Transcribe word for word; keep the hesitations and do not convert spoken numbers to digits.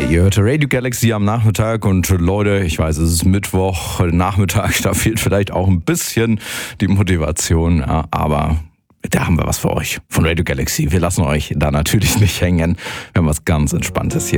Ihr hört Radio Galaxy am Nachmittag und Leute, ich weiß, es ist Mittwoch, heute Nachmittag, da fehlt vielleicht auch ein bisschen die Motivation, ja, aber da haben wir was für euch von Radio Galaxy. Wir lassen euch da natürlich nicht hängen. Wir haben was ganz Entspanntes hier.